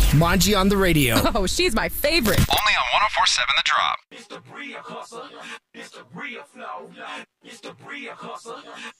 Manji on the radio. Oh, she's my favorite. Only on 104.7 The Drop. It's the Bria Hustler. It's the Bria Flow. It's the Bria Hustler.